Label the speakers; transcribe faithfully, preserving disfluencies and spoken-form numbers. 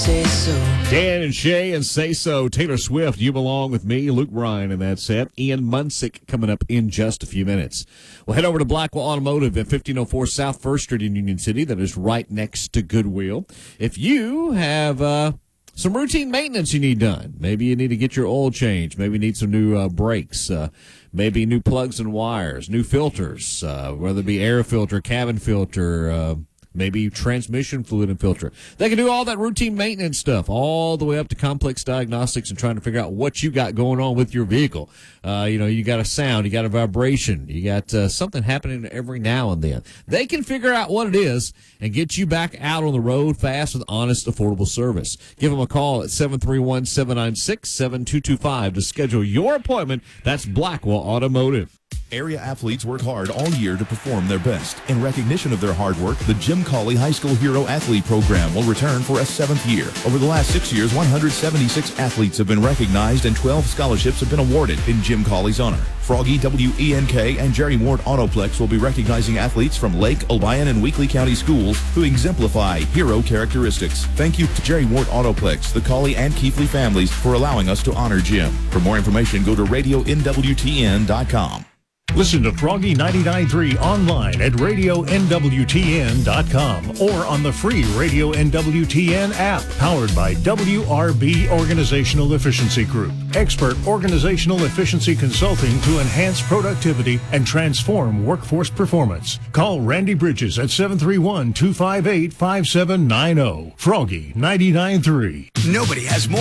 Speaker 1: Say so.
Speaker 2: Dan and Shay and Say So. Taylor Swift, You Belong With Me. Luke Bryan and that set. Ian Munsick coming up in just a few minutes. We'll head over to Blackwell Automotive at fifteen oh four South First Street in Union City. That is right next to Goodwill. If you have uh, some routine maintenance you need done, maybe you need to get your oil changed, maybe you need some new uh, brakes, uh, maybe new plugs and wires, new filters, uh, whether it be air filter, cabin filter, uh, maybe transmission fluid and filter. They can do all that routine maintenance stuff, all the way up to complex diagnostics and trying to figure out what you got going on with your vehicle. Uh, you know, you got a sound, you got a vibration, you got uh, something happening every now and then. They can figure out what it is and get you back out on the road fast with honest, affordable service. Give them a call at seven three one, seven nine six, seven two two five to schedule your appointment. That's Blackwell Automotive.
Speaker 3: Area athletes work hard all year to perform their best. In recognition of their hard work, the Jim Cawley High School Hero Athlete Program will return for a seventh year. Over the last six years, one hundred seventy-six athletes have been recognized and twelve scholarships have been awarded in Jim Cawley's honor. Froggy, W E N K, and Jerry Ward Autoplex will be recognizing athletes from Lake, Obion, and Weakley County schools who exemplify hero characteristics. Thank you to Jerry Ward Autoplex, the Cawley and Keithley families for allowing us to honor Jim. For more information, go to radio N W T N dot com.
Speaker 4: Listen to Froggy ninety-nine point three online at radio N W T N dot com or on the free Radio N W T N app, powered by W R B Organizational Efficiency Group. Expert organizational efficiency consulting to enhance productivity and transform workforce performance. Call Randy Bridges at seven three one, two five eight, five seven nine zero. Froggy ninety-nine point three.
Speaker 5: Nobody has more